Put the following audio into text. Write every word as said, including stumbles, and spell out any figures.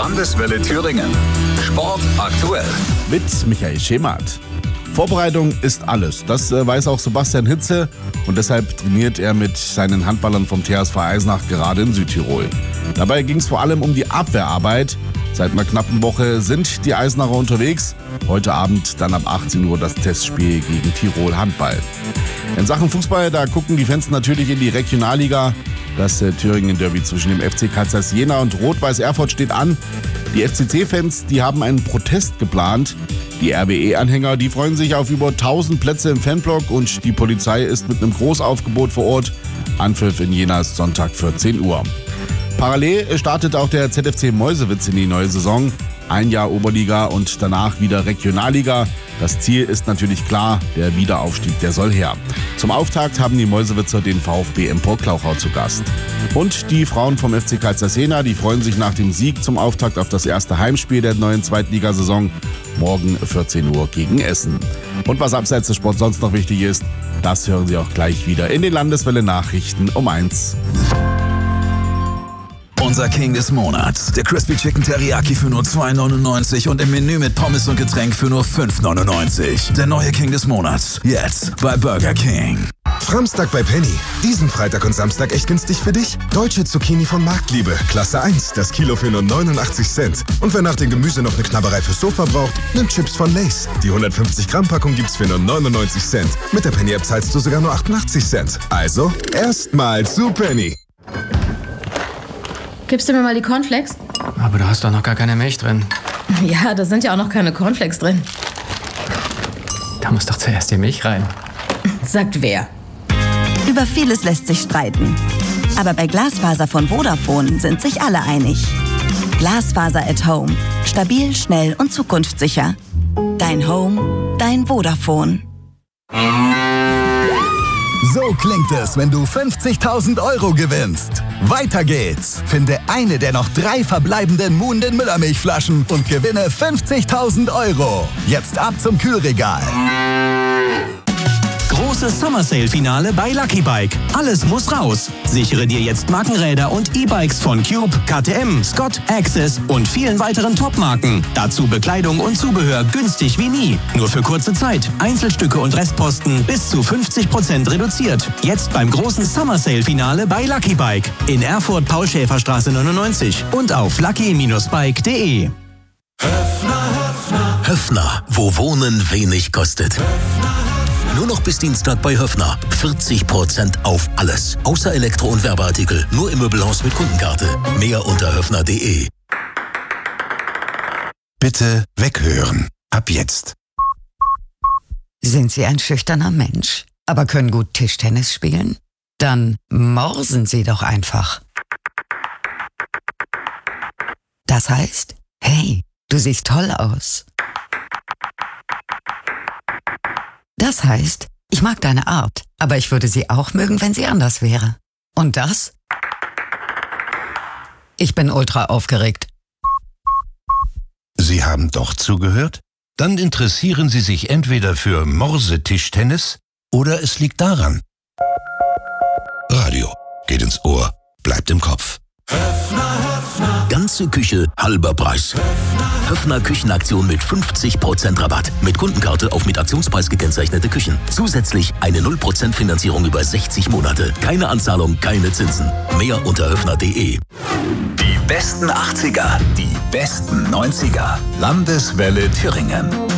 Landeswelle Thüringen. Sport aktuell. Mit Michael Schemert. Vorbereitung ist alles. Das äh, weiß auch Sebastian Hitze und deshalb trainiert er mit seinen Handballern vom T H S V Eisenach gerade in Südtirol. Dabei ging es vor allem um die Abwehrarbeit. Seit einer knappen Woche sind die Eisenacher unterwegs. Heute Abend dann ab achtzehn Uhr das Testspiel gegen Tirol Handball. In Sachen Fußball, da gucken die Fans natürlich in die Regionalliga. Das äh, Thüringen-Derby zwischen dem F C Kaisers Jena und Rot-Weiß Erfurt steht an. Die F C C-Fans, die haben einen Protest geplant. Die R W E-Anhänger, die freuen sich auf über tausend Plätze im Fanblock und die Polizei ist mit einem Großaufgebot vor Ort. Anpfiff in Jena ist Sonntag vierzehn Uhr. Parallel startet auch der Z F C Meusewitz in die neue Saison. Ein Jahr Oberliga und danach wieder Regionalliga. Das Ziel ist natürlich klar, der Wiederaufstieg, der soll her. Zum Auftakt haben die Meusewitzer den VfB Empor-Klauchau zu Gast. Und die Frauen vom F C Kaisers Jena, die freuen sich nach dem Sieg zum Auftakt auf das erste Heimspiel der neuen Zweitligasaison. Morgen vierzehn Uhr gegen Essen. Und was abseits des Sports sonst noch wichtig ist, das hören Sie auch gleich wieder in den Landeswelle-Nachrichten um eins. Unser King des Monats. Der Crispy Chicken Teriyaki für nur zwei neunundneunzig und im Menü mit Pommes und Getränk für nur fünf neunundneunzig. Der neue King des Monats. Jetzt bei Burger King. Framstag bei Penny. Diesen Freitag und Samstag echt günstig für dich? Deutsche Zucchini von Marktliebe. Klasse eins. Das Kilo für nur neunundachtzig Cent. Und wer nach dem Gemüse noch eine Knabberei fürs Sofa braucht, nimmt Chips von Lay's. Die hundertfünfzig Gramm Packung gibt's für nur neunundneunzig Cent. Mit der Penny-App zahlst du sogar nur achtundachtzig Cent. Also, erstmal zu Penny. Gibst du mir mal die Cornflakes? Aber du hast doch noch gar keine Milch drin. Ja, da sind ja auch noch keine Cornflakes drin. Da muss doch zuerst die Milch rein. Sagt wer? Über vieles lässt sich streiten. Aber bei Glasfaser von Vodafone sind sich alle einig. Glasfaser at Home. Stabil, schnell und zukunftssicher. Dein Home, dein Vodafone. So klingt es, wenn du fünfzigtausend Euro gewinnst. Weiter geht's. Finde eine der noch drei verbleibenden Muhnden Müllermilchflaschen und gewinne fünfzigtausend Euro. Jetzt ab zum Kühlregal. Großes Summer Sale Finale bei Lucky Bike. Alles muss raus. Sichere dir jetzt Markenräder und E-Bikes von Cube, K T M, Scott, Access und vielen weiteren Top-Marken. Dazu Bekleidung und Zubehör günstig wie nie. Nur für kurze Zeit. Einzelstücke und Restposten bis zu fünfzig Prozent reduziert. Jetzt beim großen Summer Sale Finale bei Lucky Bike. In Erfurt Paul-Schäfer-Straße neunundneunzig und auf lucky Bindestrich bike punkt de. Höffner, Höffner. Höffner, wo Wohnen wenig kostet. Nur noch bis Dienstag bei Höffner. vierzig Prozent auf alles. Außer Elektro- und Werbeartikel. Nur im Möbelhaus mit Kundenkarte. Mehr unter höffner punkt de. Bitte weghören. Ab jetzt. Sind Sie ein schüchterner Mensch, aber können gut Tischtennis spielen? Dann morsen Sie doch einfach. Das heißt, hey, du siehst toll aus. Das heißt, ich mag deine Art, aber ich würde sie auch mögen, wenn sie anders wäre. Und das? Ich bin ultra aufgeregt. Sie haben doch zugehört? Dann interessieren Sie sich entweder für Morse-Tischtennis oder es liegt daran. Radio geht ins Ohr, bleibt im Kopf. Höffner, Höffner. Ganze Küche, halber Preis. Höffner, Höffner Küchenaktion mit fünfzig Prozent Rabatt. Mit Kundenkarte auf mit Aktionspreis gekennzeichnete Küchen. Zusätzlich eine null Prozent Finanzierung über sechzig Monate. Keine Anzahlung, keine Zinsen. Mehr unter höffner punkt de. Die besten achtziger, die besten neunziger. Landeswelle Thüringen.